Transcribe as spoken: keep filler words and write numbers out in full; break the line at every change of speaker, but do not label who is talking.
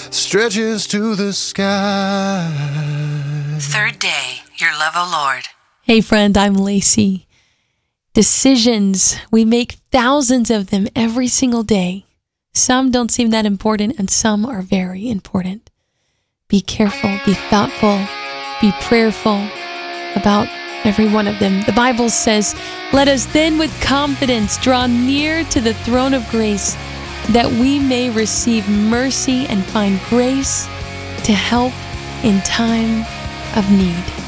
stretches to the sky.
Third day, your love, O Lord.
Hey friend, I'm Lacey. Decisions, we make thousands of them every single day. Some don't seem that important and some are very important. Be careful, be thoughtful, be prayerful about every one of them. The Bible says, "Let us then with confidence draw near to the throne of grace, that we may receive mercy and find grace to help in time of need."